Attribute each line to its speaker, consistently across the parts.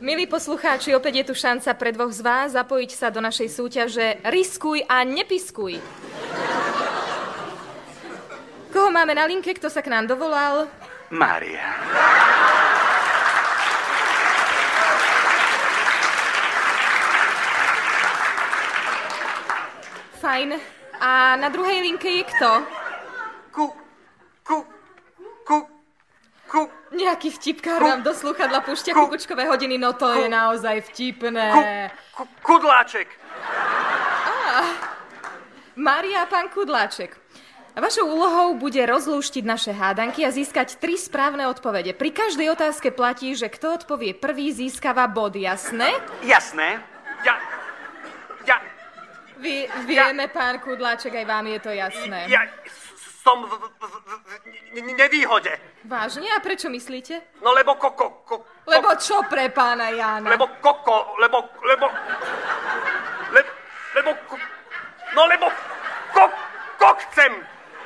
Speaker 1: Milí poslucháči, opäť je tu šanca pre dvoch z vás zapojiť sa do našej súťaže Riskuj a nepiskuj. Koho máme na linke? Kto sa k nám dovolal?
Speaker 2: Mária.
Speaker 1: Fajn. A na druhej linke je kto? Nejaký vtipkár nám do slúchadla púšťa kukučkové hodiny, no to je naozaj vtipné.
Speaker 2: Kudláček.
Speaker 1: Mária a pán Kudláček. Vašou úlohou bude rozlúštiť naše hádanky a získať 3 správne odpovede. Pri každej otázke platí, že kto odpovie prvý, získava bod, jasné?
Speaker 2: Jasné.
Speaker 1: Vieme, pán Kudláček, aj vám je to jasné.
Speaker 2: Ja som v nevýhode.
Speaker 1: Vážne? A prečo myslíte?
Speaker 2: No lebo
Speaker 1: Lebo čo pre pána Jána?
Speaker 2: Lebo chcem.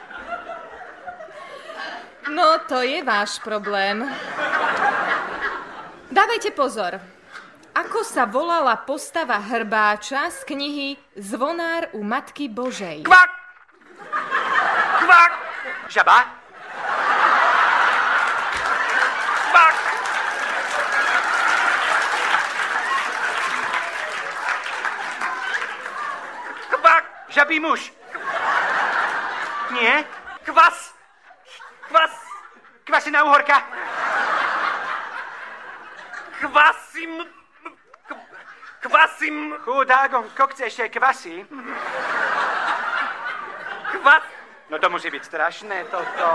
Speaker 1: No, to je váš problém. Dávajte pozor. Ako sa volala postava hrbáča z knihy Zvonár u Matky Božej?
Speaker 2: Kvak! Žaba? Kvak! Kvak! Žabý muž. Nie? Kvasina uhorka. Kvasím. Chudákom kokce ešte kvasí. No to musí byť strašné toto.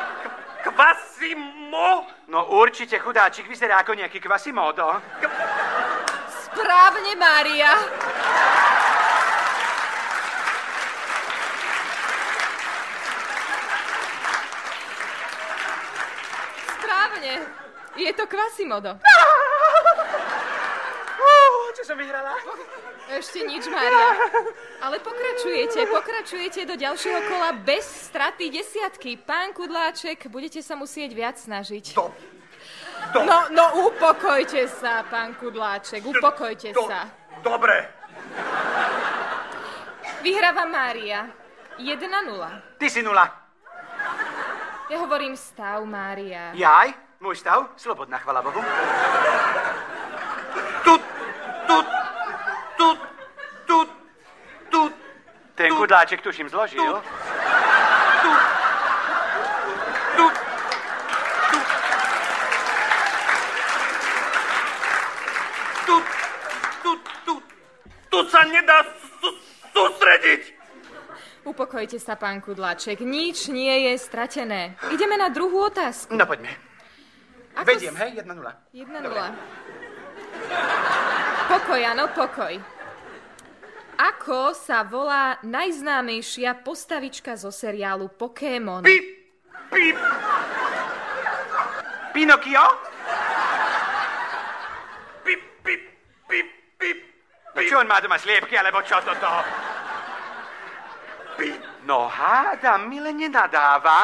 Speaker 2: Kvasimo? No určite chudáčik vyzerá ako nejaký kvasimodo.
Speaker 1: Správne, Mária. Správne. Je to kvasimodo.
Speaker 2: Čo som vyhrala?
Speaker 1: Ešte nič, Mária. Ale pokračujete do ďalšieho kola bez straty desiatky. Pán Kudláček, budete sa musieť viac snažiť. No, upokojte sa, pán Kudláček, upokojte sa.
Speaker 2: Dobre.
Speaker 1: Vyhráva Mária. 1-0.
Speaker 2: Ty si 0.
Speaker 1: Ja hovorím stav, Mária.
Speaker 2: Jaj? Môj stav? Slobodná, chvala Bohu. Ten Kudláček tuším zložil. Tu sa nedá sústrediť.
Speaker 1: Upokojte sa, pán Kudláček. Nič nie je stratené. Ideme na druhú otázku.
Speaker 2: No poďme. Vediem, hej? 1-0.
Speaker 1: 1-0. Pokoj, áno, pokoj. Ako sa volá najznámejšia postavička zo seriálu Pokémon?
Speaker 2: Pinokio? No čo on má doma sliepky, alebo čo toto? No hádam, mile nenadáva.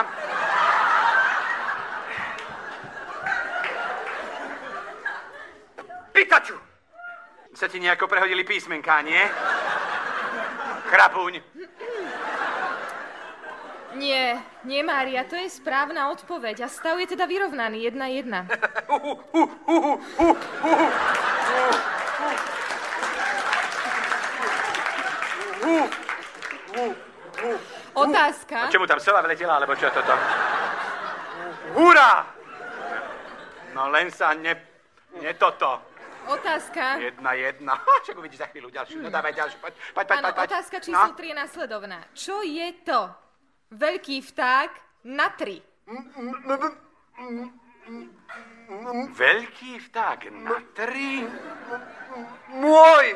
Speaker 2: Pikachu! Sa ti nejako prehodili písmenká, nie? Chrapúň.
Speaker 1: Nie, Mária, to je správna odpoveď. A stav je teda vyrovnaný, 1-1. Otázka.
Speaker 2: A čemu tam sova vletela, alebo čo toto? Hurá! No len sa ne toto.
Speaker 1: Otázka.
Speaker 2: 1-1. Čak uvidíš za chvíľu ďalšiu. No dávaj ďalšiu. Poď.
Speaker 1: Áno, otázka číslo 3 je nasledovná. Čo je to? Veľký vták na 3.
Speaker 2: Veľký vták na 3? Môj!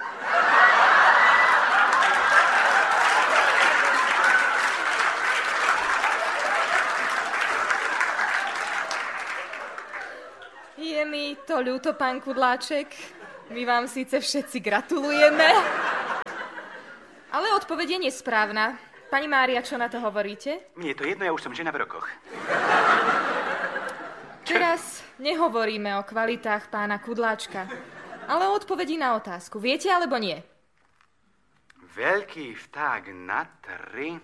Speaker 1: Je mi to ľúto, pán Kudláček. My vám síce všetci gratulujeme, ale odpoveď je nesprávna. Pani Mária, čo na to hovoríte?
Speaker 2: Mne je to jedno, ja už som žena v rokoch.
Speaker 1: Teraz nehovoríme o kvalitách pána Kudláčka, ale o odpovedí na otázku. Viete alebo nie?
Speaker 2: Veľký vták na 3.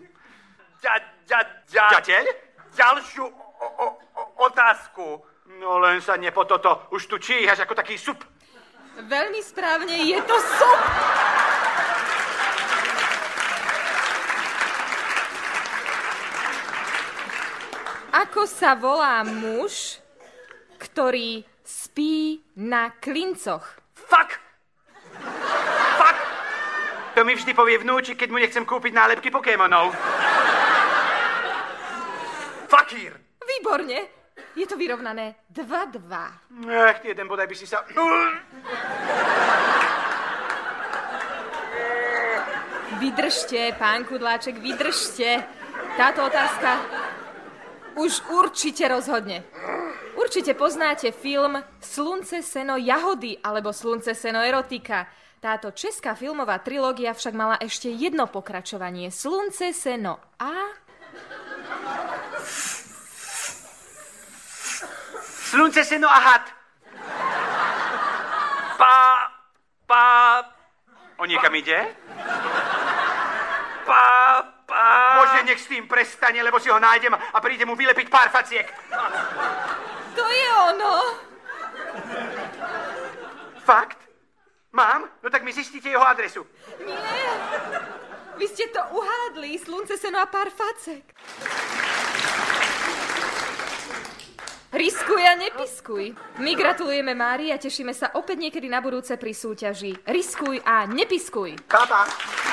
Speaker 2: Ďateľ? Ďalšiu otázku. No len sa nepo toto. Už tu číhaš ako taký sup.
Speaker 1: Veľmi správne, je to sup. Ako sa volá muž, ktorý spí na klincoch?
Speaker 2: Fuck! To mi vždy povie vnúčik, keď mu nechcem kúpiť nálepky Pokémonov. Fakír!
Speaker 1: Výborne. Je to vyrovnané 2-2.
Speaker 2: Jeden bodaj by si sa...
Speaker 1: Vydržte, pán Kudláček, vydržte. Táto otázka už určite rozhodne. Určite poznáte film Slunce, seno, jahody alebo Slunce, seno, erotika. Táto česká filmová trilógia však mala ešte jedno pokračovanie. Slunce, seno a...
Speaker 2: Slunce, seno a had. On niekam ide? Bože, nech s tým prestane, lebo si ho nájdem a príde mu vylepiť pár faciek.
Speaker 1: To je ono.
Speaker 2: Fakt? Mám? No tak mi zistíte jeho adresu.
Speaker 1: Nie. Vy ste to uhádli. Slunce, seno a pár facek. Riskuj a nepiskuj. My gratulujeme Márii a tešíme sa opäť niekedy na budúce pri súťaži Riskuj a nepiskuj.
Speaker 2: Papa.